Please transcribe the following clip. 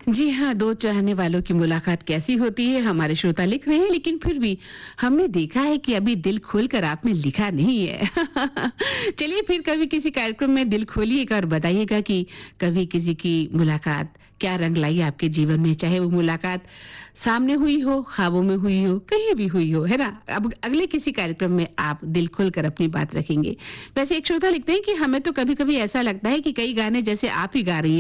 जी हाँ, 2 चाहने वालों की मुलाकात कैसी होती है, हमारे श्रोता लिख रहे हैं, लेकिन फिर भी हमने देखा है कि अभी दिल खोलकर आपने लिखा नहीं है। चलिए फिर कभी किसी कार्यक्रम में दिल खोलिएगा और बताइएगा कि कभी किसी की मुलाकात क्या रंग लाई आपके जीवन में, चाहे वो मुलाकात सामने हुई हो, ख्वाबों में हुई हो, कहीं भी हुई हो, है ना? अब अगले किसी कार्यक्रम में आप दिल खोलकर अपनी बात रखेंगे। वैसे एक श्रोता लिखते हैं कि हमें तो कभी-कभी ऐसा लगता है कि कई गाने जैसे आप ही गा रही हैं।